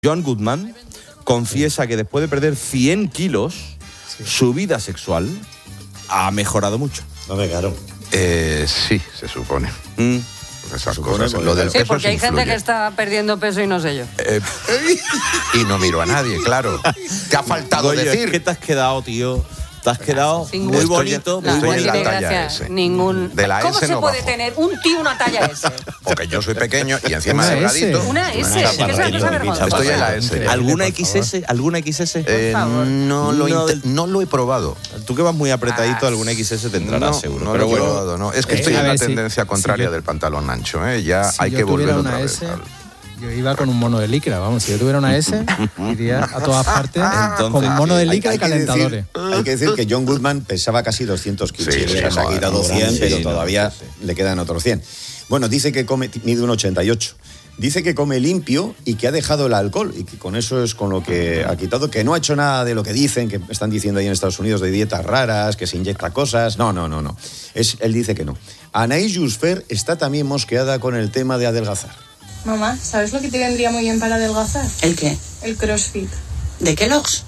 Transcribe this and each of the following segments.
John Goodman confiesa que después de perder 100 kilos, su vida sexual ha mejorado mucho. No me claro. Sí, se supone. Esas cosas. Lo del sí, peso porque hay gente influye. que está perdiendo peso y no sé yo. Y no miro a nadie, claro. Te ha faltado Goyo, decir. es que te has quedado, tío. Te has quedado Sin muy gusto. bonito. No, Muy estoy no en bonito. la tiene talla gracia S. ningún... De la ¿Cómo S se no puede bajo. tener un tío una talla S? Porque yo soy pequeño y encima Una delgadito. S. Una S, es que es una cosa vergonzosa. Estoy en la S. ¿Alguna Por favor. XS? ¿Alguna XS? favor. No lo he probado. Tú que vas muy apretadito, alguna XS te entrará seguro. No pero lo he bueno, probado, no. Es que estoy a en la ver, tendencia contraria yo- del pantalón ancho, ¿eh? Ya Si hay yo que volver tuviera otra una vez. S, yo iría con un mono de licra, vamos. Si yo tuviera una S, iría a todas partes Entonces, con mono de licra Hay y que decir- calentadores. Hay que decir que John Goodman pesaba casi 200 kilos. Sí, Sí, sí, se ha joder, quitado muy 100, grande, pero sí, todavía no, le quedan otros 100. Bueno, dice que mide un 88. Dice que come limpio y que ha dejado el alcohol y que con eso es con lo que ha quitado, que no ha hecho nada de lo que dicen, que están diciendo ahí en Estados Unidos de dietas raras, que se inyecta cosas. No. Él dice que no. Anaïs Jusfer está también mosqueada con el tema de adelgazar. Mamá, ¿sabes lo que te vendría muy bien para adelgazar? ¿El qué? El CrossFit. ¿De Kellogg's?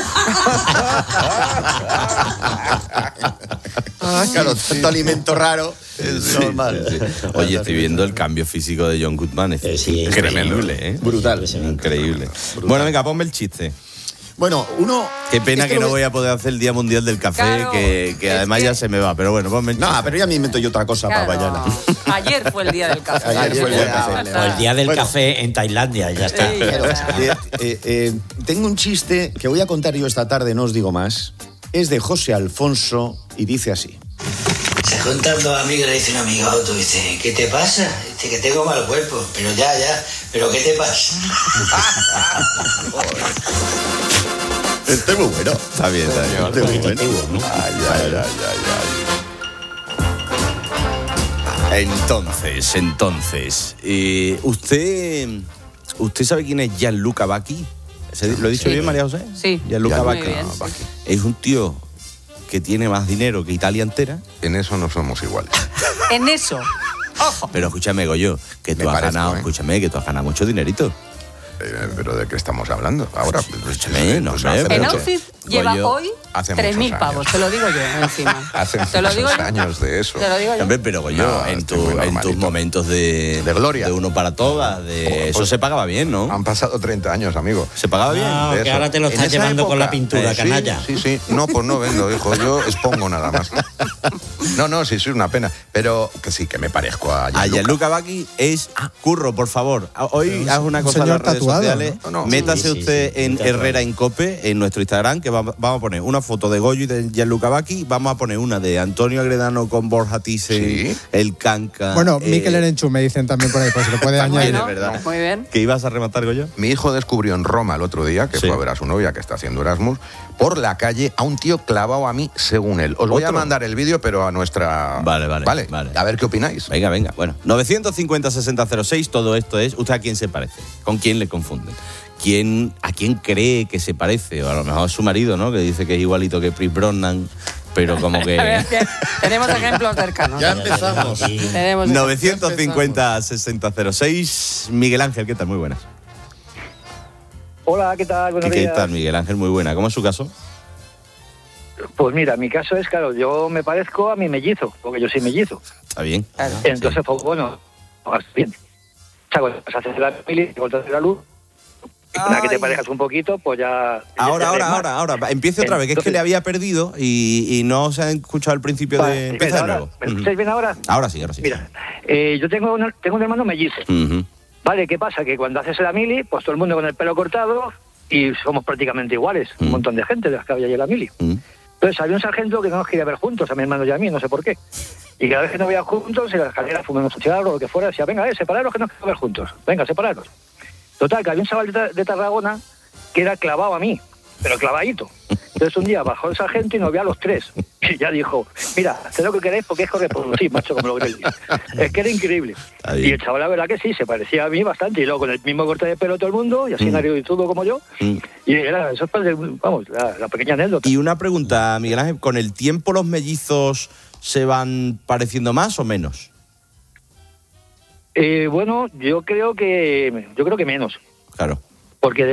Claro, tanto alimento raro. Es normal. sí. Oye, estoy viendo el cambio físico de John Goodman. Es Sí, increíble, ¿eh? Brutal. Increíble. Bueno, venga, ponme el chiste. Bueno, uno... Qué pena esto que no lo voy a poder hacer el Día Mundial del Café, Claro, que es además que- ya se me va. Pero bueno, ponme el chiste. No, pero ya me invento yo otra cosa para Claro. mañana. Ayer fue el día del café. Ayer fue el día del café. Ya O está. el día del Bueno. café en Tailandia, ya está. Sí, ya está. Tengo un chiste que voy a contar yo esta tarde, no os digo más. Es de José Alfonso y dice así. Se juntan dos amigos y le dice un amigo a otro, dice, ¿qué te pasa? Dice que tengo mal cuerpo, pero ya, pero ¿qué te pasa? Este es muy bueno. Está bien, está bien. Este es muy bueno. Entonces, ¿usted sabe quién es Gianluca Vacchi? ¿Lo he dicho Sí. bien, María José? Sí. Gianluca Muy Vacchi. bien. Es un tío que tiene más dinero que Italia entera. En eso no somos iguales. En eso. Ojo. Pero escúchame, Goyo, que tú Me has parezco, ganado, ¿eh? escúchame, que tú has ganado mucho dinerito. ¿Pero de qué estamos hablando? Ahora, Escúchame, no, pues hombre, hace En mucho- outfit lleva Goyo, hoy hace 3.000 muchos pavos, años. te lo digo yo encima. Hace te lo digo muchos yo. años de eso. Te lo digo yo. Hombre, pero Goyo, No, en estoy muy tus normalito. momentos de gloria. de uno para todas, eso Pues- se pagaba bien, ¿no? Han pasado 30 años, amigo. ¿Se pagaba bien? No, De que eso. ahora te lo En estás esa llevando con época, la pintura, sí, canalla. Sí. No, pues no vendo, hijo. Yo expongo nada más. No, sí, es una pena. Pero que sí, que me parezco a A Gianluca. Gianluca Vacchi es Curro, por favor. Hoy haz una un cosa en las señor redes tatuado, sociales. ¿no? Métase Sí, sí, usted sí, en tatuado. Herrera Incope, en nuestro Instagram, que vamos a poner una foto de Goyo y de Gianluca Vacchi. Vamos a poner una de Antonio Agredano con Borja Thyssen, Sí. el Canca. Bueno, Mikel Erenchu me dicen también por ahí, pues se lo puede añadir. Bueno, de verdad. muy bien. ¿Que ibas a rematar, Goyo? Mi hijo descubrió en Roma el otro día, que Sí. fue a ver a su novia que está haciendo Erasmus, por la calle a un tío clavado a mí según él. Os voy a ¿Otro? mandar el vídeo, pero a nuestra... Vale. A ver qué opináis. Venga. Bueno, 950-6006, todo esto es. ¿Usted a quién se parece? ¿Con quién le confunden? ¿A quién cree que se parece? O a lo mejor es su marido, ¿no? Que dice que es igualito que Pierce Brosnan, pero como A ver, que... tenemos ejemplos cercanos. Ya empezamos. Tenemos 950-6006. Miguel Ángel, ¿qué tal? Muy buenas. Hola, ¿qué tal? Buenos ¿Qué días. tal, Miguel Ángel? Muy buena. ¿Cómo es su caso? Pues mira, mi caso es, claro, yo me parezco a mi mellizo, porque yo soy mellizo. Está bien. Claro. Entonces, pues bueno, más bien. O sea, cuando vas a hacer la mili, te cortas la luz, y nada que te parejas un poquito, pues ya... Ahora. Empiece otra vez, que es que Entonces- le había perdido y no se ha escuchado el principio Vale, de... Empieza de ahora, nuevo. ¿me escucháis bien ahora? Ahora sí. Mira, yo tengo un hermano mellizo. Ujú. Vale, ¿qué pasa? Que cuando haces la mili, pues todo el mundo con el pelo cortado y somos prácticamente iguales, un montón de gente de las que había allí en la mili. Entonces había un sargento que no nos quería ver juntos, a mi hermano y a mí, no sé por qué. Y cada vez que nos veía juntos, en la escalera fumamos un cigarro o lo que fuera, decía, venga, separaros que nos quiero ver juntos, venga, separaros. Total, que había un chaval de Tarragona que era clavado a mí, pero clavadito. Entonces un día bajó el sargento y nos vio a los tres. Y ya dijo, mira, haced lo que queréis porque es correproducir, macho, como lo que él dice. Es que era increíble. Está bien. Y el chaval, la verdad que sí, se parecía a mí bastante. Y luego con el mismo corte de pelo todo el mundo, y así nariz y todo como yo. Y era, eso es, vamos, la pequeña anécdota. Y una pregunta, Miguel Ángel, ¿con el tiempo los mellizos se van pareciendo más o menos? Bueno, yo creo que menos. Claro. porque